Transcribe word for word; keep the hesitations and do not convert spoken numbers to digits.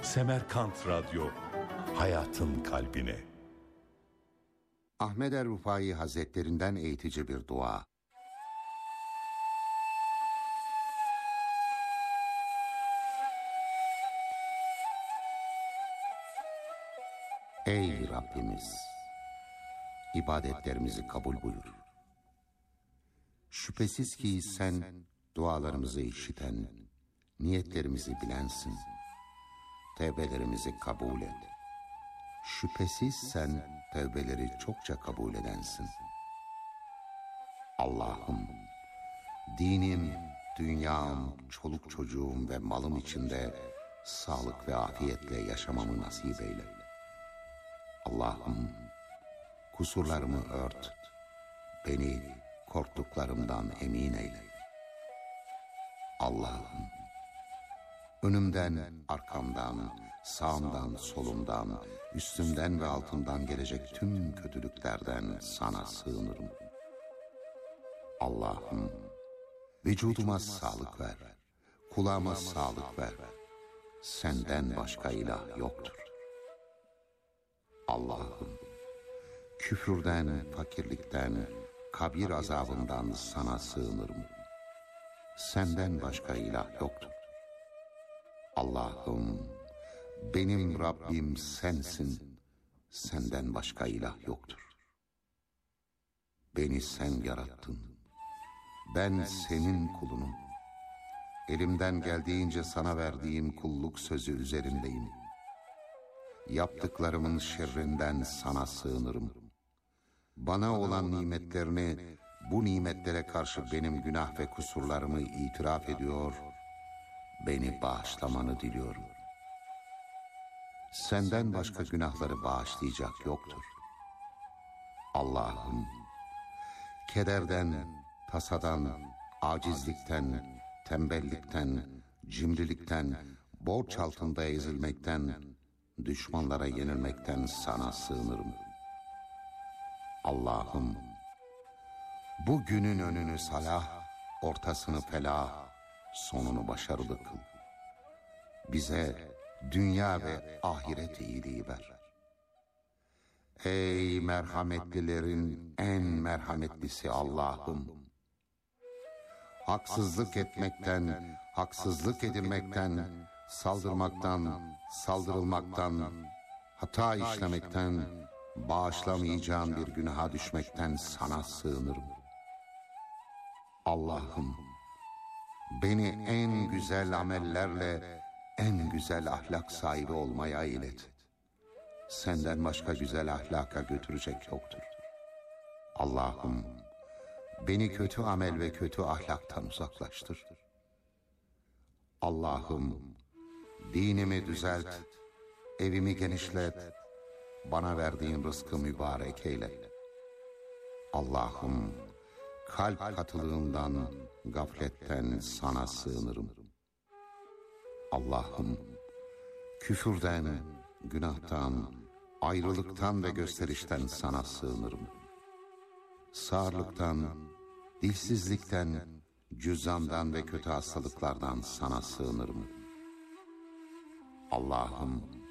Semerkant Radyo, hayatın kalbine. Ahmed er-Rufai Hazretlerinden eğitici bir dua. Ey Rabbimiz! İbadetlerimizi kabul buyur. Şüphesiz ki sen dualarımızı işiten, niyetlerimizi bilensin. Tevbelerimizi kabul et. Şüphesiz sen tevbeleri çokça kabul edensin. Allah'ım, dinim, dünyam, çoluk çocuğum ve malım içinde sağlık ve afiyetle yaşamamı nasip eyle. Allah'ım, kusurlarımı ört, beni korktuklarımdan emin eyle. Allah'ım, önümden, arkamdan, sağımdan, solumdan, üstümden ve altımdan gelecek tüm kötülüklerden sana sığınırım. Allah'ım, vücuduma sağlık ver, kulağıma sağlık ver. Senden başka ilah yoktur. Allah'ım, küfürden, fakirlikten, kabir azabından sana sığınırım. Senden başka ilah yoktur. Allah'ım, benim Rabbim sensin, senden başka ilah yoktur. Beni sen yarattın, ben senin kulunum. Elimden geldiğince sana verdiğim kulluk sözü üzerindeyim. Yaptıklarımın şerrinden sana sığınırım. Bana olan nimetlerini, bu nimetlere karşı benim günah ve kusurlarımı itiraf ediyor, beni bağışlamanı diliyorum. Senden başka günahları bağışlayacak yoktur. Allah'ım, kederden, tasadan, acizlikten, tembellikten, cimrilikten, borç altında ezilmekten, düşmanlara yenilmekten sana sığınırım. Allah'ım, bu günün önünü salah, ortasını felah, sonunu başarılı kıl. Bize dünya ve ahiret iyiliği ver. Ey merhametlilerin en merhametlisi Allah'ım! Haksızlık etmekten, haksızlık edilmekten, saldırmaktan, saldırılmaktan, hata işlemekten, bağışlamayacağın bir günaha düşmekten sana sığınırım. Allah'ım, beni en güzel amellerle, en güzel ahlak sahibi olmaya ilet. Senden başka güzel ahlaka götürecek yoktur. Allah'ım, beni kötü amel ve kötü ahlaktan uzaklaştır. Allah'ım, dinimi düzelt, evimi genişlet, bana verdiğin rızkı mübarek eyle. Allah'ım, kalp katılığından, gafletten sana sığınırım. Allah'ım, küfürden, günahtan, ayrılıktan ve gösterişten sana sığınırım. Sağırlıktan, dilsizlikten, cüzzamdan ve kötü hastalıklardan sana sığınırım. Allah'ım,